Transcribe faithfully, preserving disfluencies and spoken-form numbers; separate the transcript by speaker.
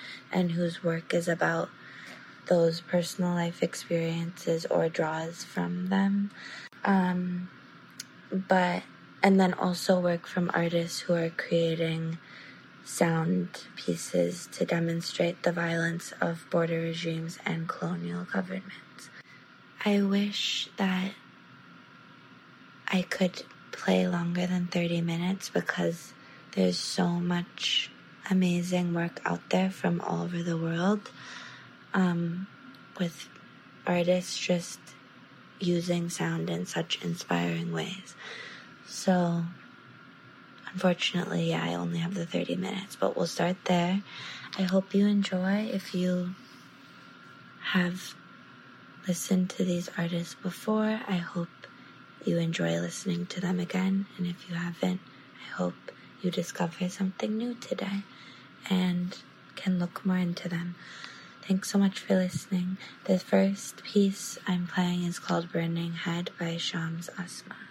Speaker 1: and whose work is about those personal life experiences or draws from them. Um, but, and then also work from artists who are creating sound pieces to demonstrate the violence of border regimes and colonial governments. I wish that I could play longer than thirty minutes because there's so much amazing work out there from all over the world, um, with artists just using sound in such inspiring ways. So, unfortunately, yeah, I only have the thirty minutes, but we'll start there. I hope you enjoy. If you have listened to these artists before, I hope you enjoy listening to them again. And if you haven't, I hope you discover something new today and can look more into them. Thanks so much for listening. The first piece I'm playing is called Burning Head by Shams Asma.